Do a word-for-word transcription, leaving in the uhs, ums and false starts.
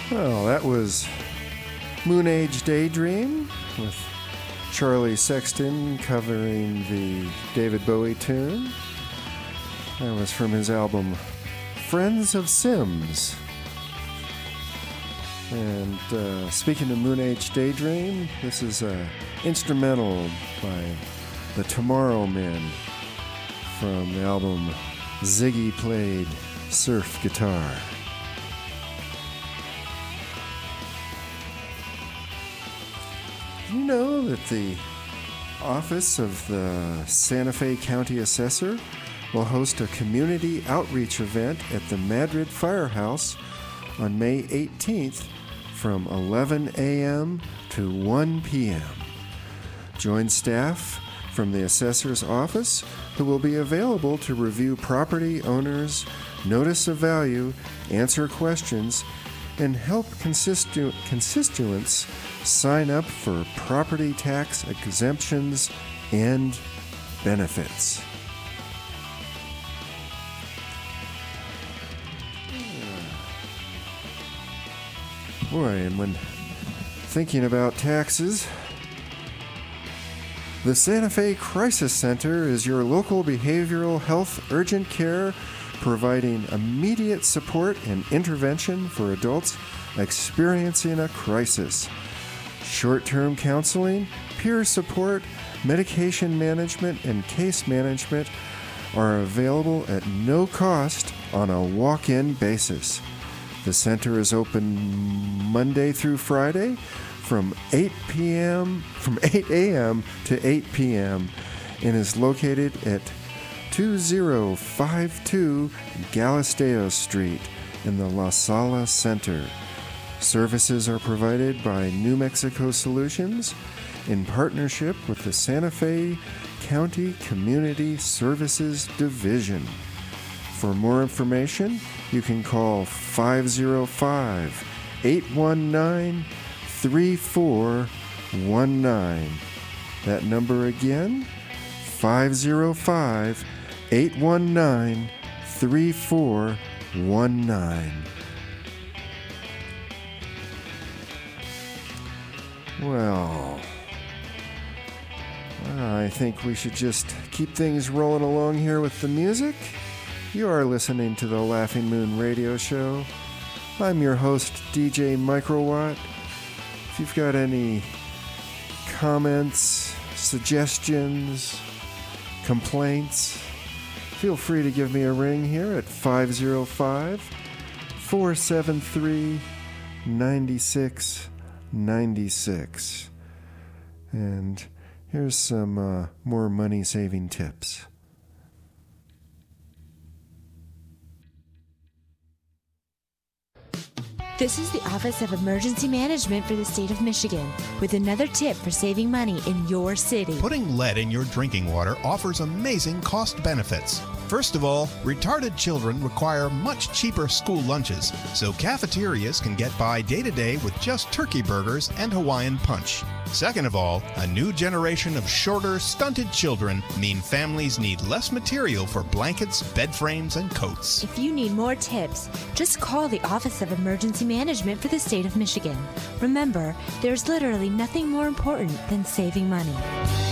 Well, that was Moon Age Daydream with Charlie Sexton covering the David Bowie tune. That was from his album Friends of Sims. And uh, speaking of Moon Age Daydream, this is an instrumental by the Tomorrow Men from the album Ziggy Played Surf Guitar. You know that the office of the Santa Fe County Assessor will host a community outreach event at the Madrid Firehouse on May eighteenth from eleven a.m. to one p.m. Join staff from the assessor's office who will be available to review property owners' notice of value, answer questions, and help constitu- constituents sign up for property tax exemptions and benefits. Boy, and when thinking about taxes, the Santa Fe Crisis Center is your local behavioral health urgent care providing immediate support and intervention for adults experiencing a crisis. Short-term counseling, peer support, medication management, and case management are available at no cost on a walk-in basis. The center is open Monday through Friday from eight p.m. from eight a.m. to eight p.m. and is located at two thousand fifty-two Galisteo Street in the La Sala Center. Services are provided by New Mexico Solutions in partnership with the Santa Fe County Community Services Division. For more information, you can call five oh five, eight one nine, three four one nine. That number again, five oh five, eight one nine, three four one nine. Well, I think we should just keep things rolling along here with the music. You are listening to the Laughing Moon Radio Show. I'm your host, D J Microwatt. If you've got any comments, suggestions, complaints, feel free to give me a ring here at five oh five, four seven three, nine six nine six. And here's some uh, more money-saving tips. This is the Office of Emergency Management for the state of Michigan with another tip for saving money in your city. Putting lead in your drinking water offers amazing cost benefits. First of all, retarded children require much cheaper school lunches, so cafeterias can get by day-to-day with just turkey burgers and Hawaiian punch. Second of all, a new generation of shorter, stunted children mean families need less material for blankets, bed frames, and coats. If you need more tips, just call the Office of Emergency Management for the state of Michigan. Remember, there's literally nothing more important than saving money.